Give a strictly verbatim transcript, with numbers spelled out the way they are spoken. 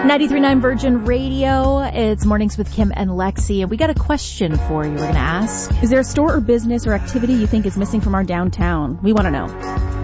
ninety-three point nine Virgin Radio. It's Mornings with Kim and Lexi. And we got a question for you we're going to ask. Is there a store or business or activity you think is missing from our downtown? We want to know.